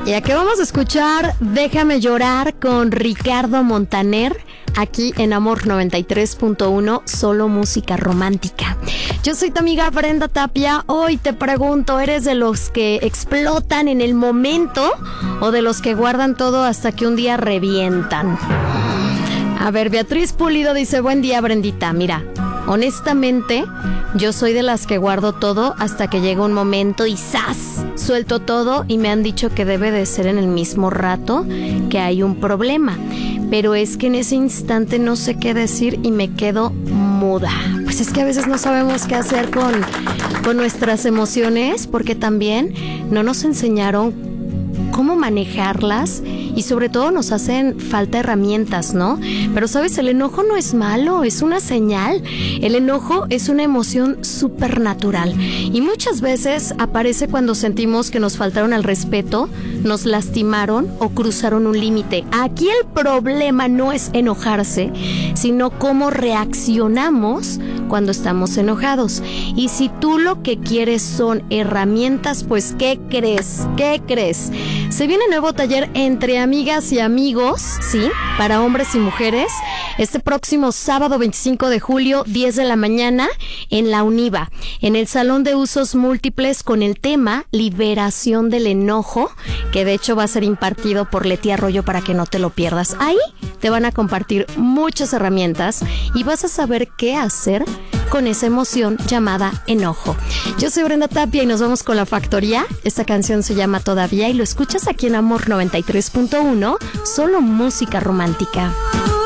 Y aquí vamos a escuchar Déjame llorar con Ricardo Montaner, aquí en Amor 93.1, solo música romántica. Yo soy tu amiga Brenda Tapia. Hoy te pregunto, ¿eres de los que explotan en el momento o de los que guardan todo hasta que un día revientan? A ver, Beatriz Pulido dice, buen día, Brendita. Mira, honestamente, yo soy de las que guardo todo hasta que llega un momento y ¡zas! Suelto todo y me han dicho que debe de ser en el mismo rato que hay un problema. Pero es que en ese instante no sé qué decir y me quedo muda. Pues es que a veces no sabemos qué hacer con nuestras emociones, porque también no nos enseñaron cómo manejarlas y sobre todo nos hacen falta herramientas, ¿no? Pero sabes, el enojo no es malo, es una señal. El enojo es una emoción supernatural y muchas veces aparece cuando sentimos que nos faltaron al respeto, nos lastimaron o cruzaron un límite. Aquí el problema no es enojarse, sino cómo reaccionamos cuando estamos enojados. Y si tú lo que quieres son herramientas, pues ¿qué crees? ¿Qué crees? Se viene nuevo taller entre amigas y amigos, ¿sí? Para hombres y mujeres, este próximo sábado 25 de julio, 10 de la mañana, en la UNIVA, en el Salón de Usos Múltiples, con el tema Liberación del Enojo, que de hecho va a ser impartido por Leti Arroyo para que no te lo pierdas. Ahí te van a compartir muchas herramientas y vas a saber qué hacer con esa emoción llamada enojo. Yo soy Brenda Tapia y nos vamos con La Factoría. Esta canción se llama Todavía y lo escuchas aquí en Amor 93.1, solo música romántica.